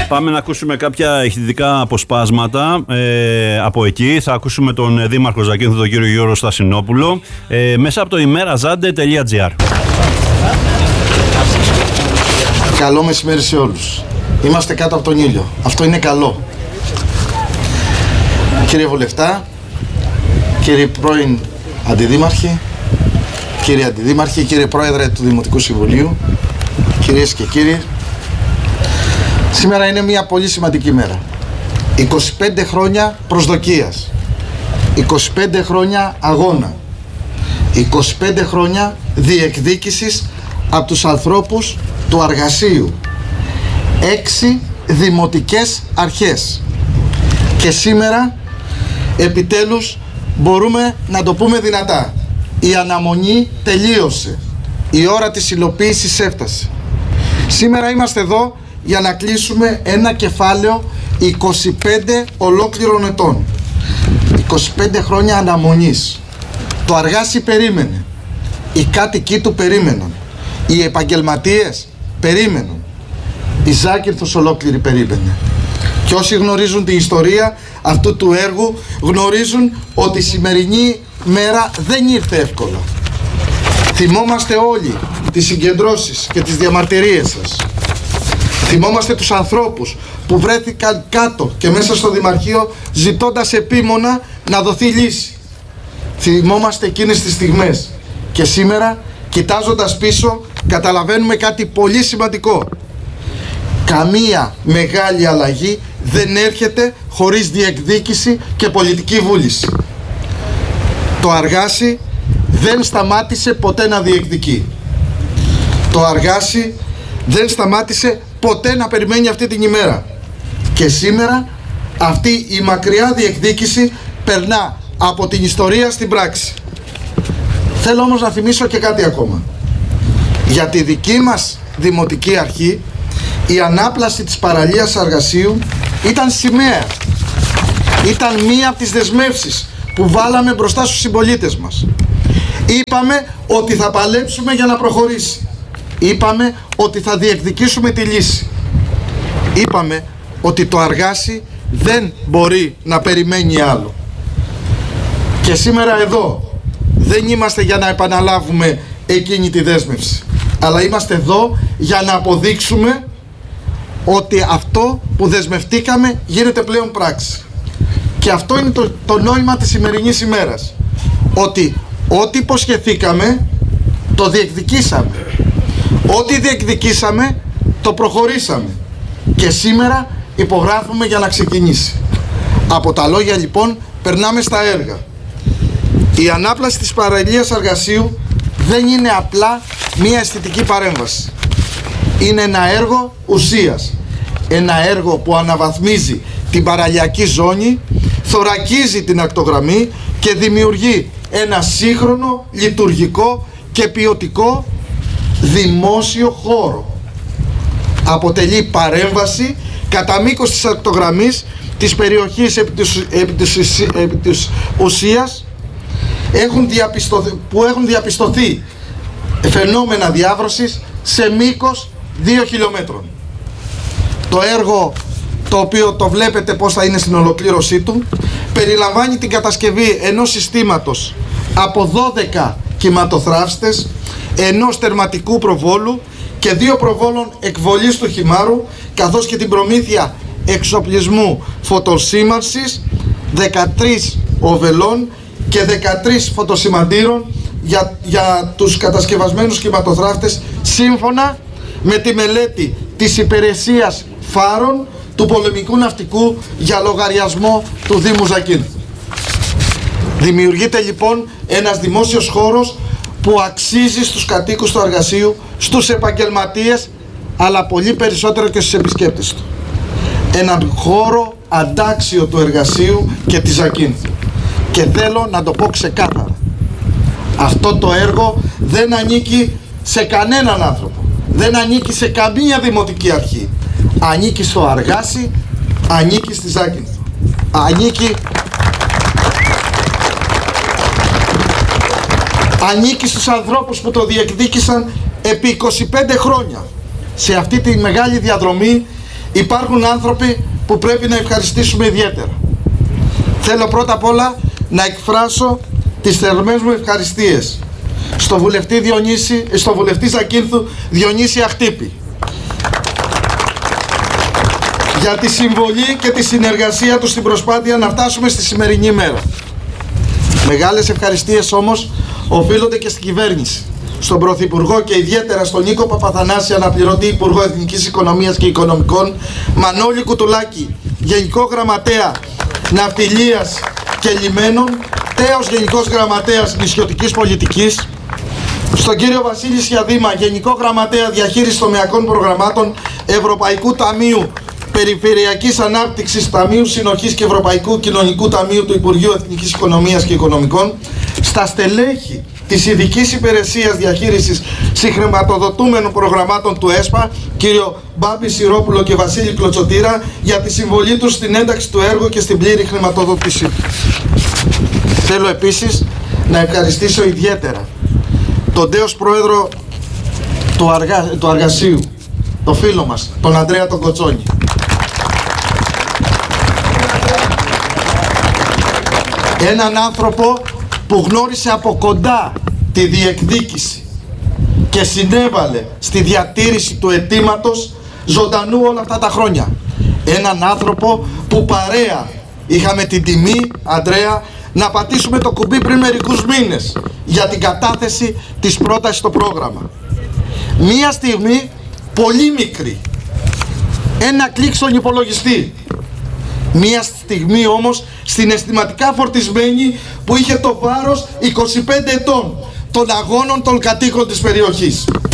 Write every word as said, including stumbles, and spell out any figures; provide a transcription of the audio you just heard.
Πάμε να ακούσουμε κάποια ηχητικά αποσπάσματα ε, από εκεί. Θα ακούσουμε τον Δήμαρχο Ζακίνθου, τον κύριο Γιώργο Στασινόπουλο, ε, μέσα από το ημέραζάντε τελεία τζι άρ. Καλό μεσημέρι σε όλους. Είμαστε κάτω από τον ήλιο. Αυτό είναι καλό. Κύριε Βουλευτά, κύριε πρώην Αντιδήμαρχοι, κύριε Αντιδήμαρχοι, κύριε Πρόεδρε του Δημοτικού Συμβουλίου, κυρίες και κύριοι, σήμερα είναι μια πολύ σημαντική μέρα. είκοσι πέντε χρόνια προσδοκίας, είκοσι πέντε χρόνια αγώνα, είκοσι πέντε χρόνια διεκδίκησης από τους ανθρώπους του Αργασίου, έξι δημοτικές αρχές. Και σήμερα επιτέλους μπορούμε να το πούμε δυνατά. Η αναμονή τελείωσε. Η ώρα της υλοποίησης έφτασε. Σήμερα είμαστε εδώ για να κλείσουμε ένα κεφάλαιο είκοσι πέντε ολόκληρων ετών. είκοσι πέντε χρόνια αναμονής. Το Αργάσι περίμενε. Οι κάτοικοι του περίμεναν. Οι επαγγελματίες περίμεναν. Η Ζάκυνθος ολόκληρη περίμενε. Και όσοι γνωρίζουν την ιστορία αυτού του έργου γνωρίζουν ότι η σημερινή μέρα δεν ήρθε εύκολα. Θυμόμαστε όλοι τις συγκεντρώσεις και τις διαμαρτυρίες σας. Θυμόμαστε τους ανθρώπους που βρέθηκαν κάτω και μέσα στο Δημαρχείο ζητώντας επίμονα να δοθεί λύση. Θυμόμαστε εκείνες τις στιγμές. Και σήμερα, κοιτάζοντας πίσω, καταλαβαίνουμε κάτι πολύ σημαντικό. Καμία μεγάλη αλλαγή δεν έρχεται χωρίς διεκδίκηση και πολιτική βούληση. Το Αργάσι δεν σταμάτησε ποτέ να διεκδικεί. Το Αργάσι δεν σταμάτησε ποτέ να περιμένει αυτή την ημέρα. Και σήμερα αυτή η μακριά διεκδίκηση περνά από την ιστορία στην πράξη. Θέλω όμως να θυμίσω και κάτι ακόμα. Για τη δική μας Δημοτική Αρχή η ανάπλαση της παραλίας Αργασίου ήταν σημαία. Ήταν μία από τις δεσμεύσεις που βάλαμε μπροστά στους συμπολίτες μας. Είπαμε ότι θα παλέψουμε για να προχωρήσει. Είπαμε ότι θα διεκδικήσουμε τη λύση. Είπαμε ότι το Αργάσι δεν μπορεί να περιμένει άλλο. Και σήμερα εδώ δεν είμαστε για να επαναλάβουμε εκείνη τη δέσμευση, αλλά είμαστε εδώ για να αποδείξουμε ότι αυτό που δεσμευτήκαμε γίνεται πλέον πράξη. Και αυτό είναι το, το νόημα της σημερινής ημέρας. Ότι ό,τι υποσχεθήκαμε το διεκδικήσαμε. Ό,τι διεκδικήσαμε το προχωρήσαμε. Και σήμερα υπογράφουμε για να ξεκινήσει. Από τα λόγια λοιπόν περνάμε στα έργα. Η ανάπλαση της παραλίας Αργασίου δεν είναι απλά μία αισθητική παρέμβαση. Είναι ένα έργο ουσίας. Ένα έργο που αναβαθμίζει την παραλιακή ζώνη, θωρακίζει την ακτογραμμή και δημιουργεί ένα σύγχρονο, λειτουργικό και ποιοτικό δημόσιο χώρο. Αποτελεί παρέμβαση κατά μήκος της ακτογραμμής της περιοχής επί της, επί της, επί της ουσίας έχουν διαπιστωθεί, που έχουν διαπιστωθεί φαινόμενα διάβρωσης σε μήκος δύο χιλιόμετρων. Το έργο, το οποίο το βλέπετε πώς θα είναι στην ολοκλήρωσή του, περιλαμβάνει την κατασκευή ενός συστήματος από δώδεκα κυματοθράυστες, ενός τερματικού προβόλου και δύο προβόλων εκβολής του χυμάρου, καθώς και την προμήθεια εξοπλισμού φωτοσήμανσης, δεκατρείς οβελών και δεκατρείς φωτοσημαντήρων για, για τους κατασκευασμένους κυματοθράφτες, σύμφωνα με τη μελέτη της υπηρεσίας φάρων του πολεμικού ναυτικού για λογαριασμό του Δήμου Ζακίνθου. Δημιουργείται λοιπόν ένας δημόσιος χώρος που αξίζει στους κατοίκους του Αργασίου, στους επαγγελματίες, αλλά πολύ περισσότερο και στους επισκέπτες του. Έναν χώρο αντάξιο του Εργασίου και της Ζακίνθου. Και θέλω να το πω ξεκάθαρα. Αυτό το έργο δεν ανήκει σε κανέναν άνθρωπο. Δεν ανήκει σε καμία δημοτική αρχή. Ανήκει στο Αργάσι, ανήκει στη Ζάκυνθο. Ανήκει... Ανήκει στους ανθρώπους που το διεκδίκησαν επί είκοσι πέντε χρόνια. Σε αυτή τη μεγάλη διαδρομή υπάρχουν άνθρωποι που πρέπει να ευχαριστήσουμε ιδιαίτερα. Θέλω πρώτα απ' όλα να εκφράσω τις θερμές μου ευχαριστίες στο βουλευτή, Διονύση, στο βουλευτή Ζακύνθου Διονύση Αχτύπη για τη συμβολή και τη συνεργασία του στην προσπάθεια να φτάσουμε στη σημερινή μέρα. Μεγάλες ευχαριστίες όμως οφείλονται και στην κυβέρνηση, στον Πρωθυπουργό και ιδιαίτερα στον Νίκο Παπαθανάση, αναπληρωτή Υπουργό Εθνικής Οικονομίας και Οικονομικών, Μανώλη Κουτουλάκη, Γενικό Γραμματέα Ναυτιλίας και Λιμένων, τέος Γενικός Γραμματέας Νησιωτικής Πολιτικής, στον κύριο Βασίλη Σιαδήμα, Γενικό Γραμματέα Διαχείρισης Τομεακών Προγραμμάτων Ευρωπαϊκού Ταμείου Περιφερειακής Ανάπτυξης, Ταμείου Συνοχής και Ευρωπαϊκού Κοινωνικού Ταμείου του Υπουργείου Εθνικής Οικονομίας και Οικονομικών, στα στελέχη της Ειδικής Υπηρεσίας Διαχείρισης Συγχρηματοδοτούμενων Προγραμμάτων του ΕΣΠΑ, κύριο Μπάμπη Σιρόπουλο και Βασίλη Κλωτσοτήρα, για τη συμβολή τους στην ένταξη του έργου και στην πλήρη χρηματοδότησή του. Θέλω επίσης να ευχαριστήσω ιδιαίτερα τον τέος πρόεδρο του, αργα... του Αργασίου, το φίλο μας, τον Ανδρέα τον Κοτσόνη. Έναν άνθρωπο που γνώρισε από κοντά τη διεκδίκηση και συνέβαλε στη διατήρηση του αιτήματος ζωντανού όλα αυτά τα χρόνια. Έναν άνθρωπο που παρέα είχαμε την τιμή, Ανδρέα, να πατήσουμε το κουμπί πριν μερικούς μήνες για την κατάθεση της πρότασης στο πρόγραμμα. Μία στιγμή πολύ μικρή, ένα κλικ στον υπολογιστή. Μία στιγμή όμως συναισθηματικά φορτισμένη που είχε το βάρος είκοσι πέντε ετών των αγώνων των κατοίκων της περιοχής.